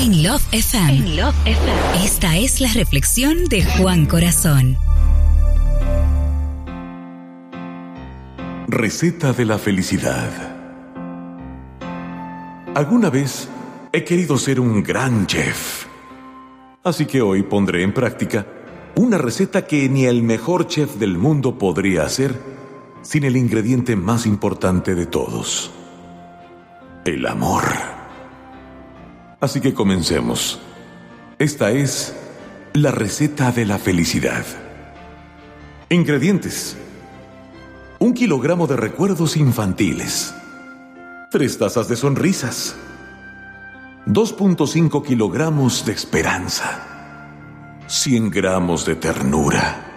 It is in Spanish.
En Love FM. En Love FM. Esta es la reflexión de Juan Corazón. Receta de la felicidad. Alguna vez he querido ser un gran chef. Así que hoy pondré en práctica una receta que ni el mejor chef del mundo podría hacer sin el ingrediente más importante de todos: el amor. Así que comencemos. Esta es la receta de la felicidad. Ingredientes: 1 kilogramo de recuerdos infantiles, 3 tazas de sonrisas, 2.5 kilogramos de esperanza, 100 gramos de ternura,